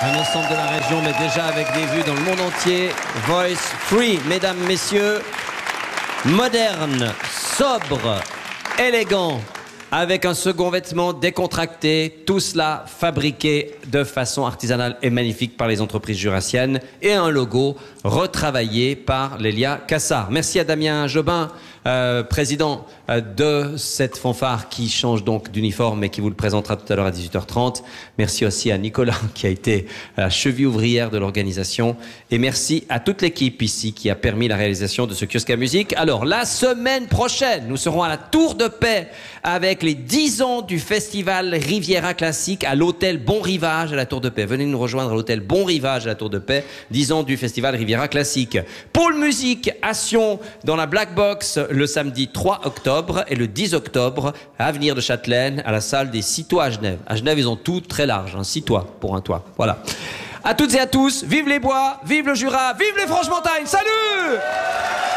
un ensemble de la région, mais déjà avec des vues dans le monde entier. Voice Free, mesdames, messieurs, moderne, sobre, élégant, avec un second vêtement décontracté, tout cela fabriqué de façon artisanale et magnifique par les entreprises jurassiennes, et un logo retravaillé par Lélia Cassard. Merci à Damien Jobin, président de cette fanfare qui change donc d'uniforme et qui vous le présentera tout à l'heure à 18h30. Merci aussi à Nicolas qui a été la cheville ouvrière de l'organisation. Et merci à toute l'équipe ici qui a permis la réalisation de ce kiosque à musique. Alors, la semaine prochaine, nous serons à la Tour de Paix avec les 10 ans du festival Riviera Classique à l'hôtel Bon Rivage à la Tour de Paix. Venez nous rejoindre à l'hôtel Bon Rivage à la Tour de Paix. 10 ans du festival Riviera Classique. Pôle musique à Sion dans la Black Box le samedi 3 octobre et le 10 octobre à Avenir de Châtelaine à la salle des 6 toits à Genève. À Genève, ils ont tout très large, 6 toits pour un toit. Voilà. À toutes et à tous, vive les bois, vive le Jura, vive les Franches-Montagnes. Salut!